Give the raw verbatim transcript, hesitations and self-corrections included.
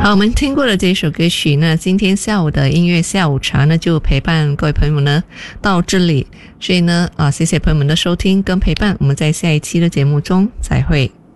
好，我们听过了这首歌曲呢，今天下午的音乐下午茶呢就陪伴各位朋友们呢到这里，所以呢啊，谢谢朋友们的收听跟陪伴，我们在下一期的节目中再会。